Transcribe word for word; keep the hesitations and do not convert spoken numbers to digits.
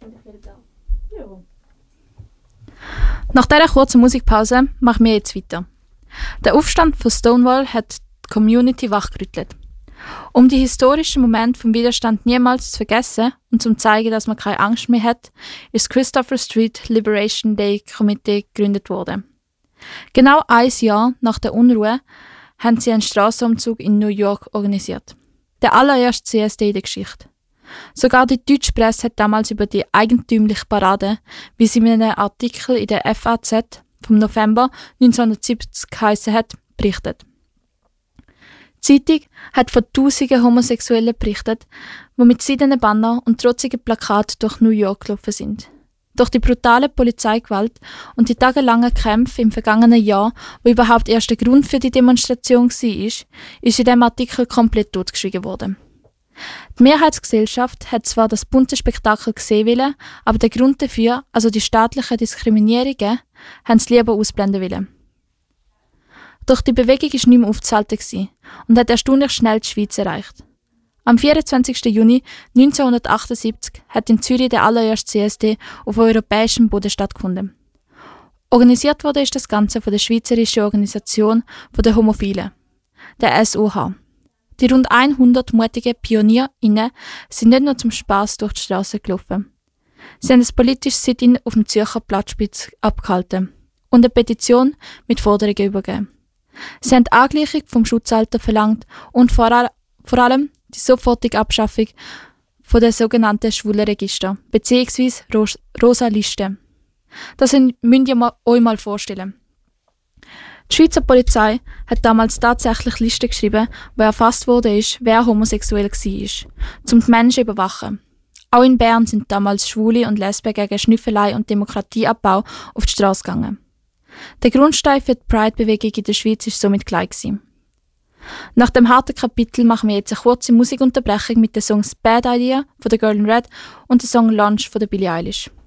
Nach dieser kurzen Musikpause machen wir jetzt weiter. Der Aufstand von Stonewall hat die Community wachgerüttelt. Um die historischen Momente vom Widerstand niemals zu vergessen und zum zeigen, dass man keine Angst mehr hat, ist das Christopher Street Liberation Day Committee gegründet worden. Genau ein Jahr nach der Unruhe haben sie einen Strassenumzug in New York organisiert. Der allererste C S D in der Geschichte. Sogar die deutsche Presse hat damals über die eigentümliche Parade, wie sie in einem Artikel in der F A Z vom November neunzehnhundertsiebzig geheissen hat, berichtet. Die Zeitung hat von tausenden Homosexuellen berichtet, die mit seidenen Bannern und trotzigen Plakaten durch New York gelaufen sind. Durch die brutale Polizeigewalt und die tagelangen Kämpfe im vergangenen Jahr, wo überhaupt erst der Grund für die Demonstration war, ist in diesem Artikel komplett totgeschwiegen worden. Die Mehrheitsgesellschaft hat zwar das bunte Spektakel gesehen wollen, aber den Grund dafür, also die staatlichen Diskriminierungen, haben sie lieber ausblenden wollen. Doch die Bewegung war nicht mehr aufzuhalten und hat erstaunlich schnell die Schweiz erreicht. Am vierundzwanzigsten Juni neunzehnhundertachtundsiebzig hat in Zürich der allererste C S D auf europäischem Boden stattgefunden. Organisiert wurde ist das Ganze von der Schweizerischen Organisation der Homophilen, der S O H. Die rund hundert mutigen PionierInnen sind nicht nur zum Spass durch die Straße gelaufen. Sie haben ein politisches Sit-in auf dem Zürcher Platzspitz abgehalten und eine Petition mit Forderungen übergeben. Sie haben die Angleichung vom Schutzalter verlangt und vor, all, vor allem die sofortige Abschaffung von der sogenannten Schwulenregister bzw. Ros- rosa Liste. Das müsst ihr euch mal vorstellen. Die Schweizer Polizei hat damals tatsächlich Listen geschrieben, wo erfasst wurde, wer homosexuell war, um die Menschen zu überwachen. Auch in Bern sind damals Schwule und Lesben gegen Schnüffelei und Demokratieabbau auf die Straße gegangen. Der Grundstein für die Pride-Bewegung in der Schweiz war somit gleich gewesen. Nach dem harten Kapitel machen wir jetzt eine kurze Musikunterbrechung mit den Songs Bad Idea von der Girl in Red und dem Song Lunch von der Billie Eilish.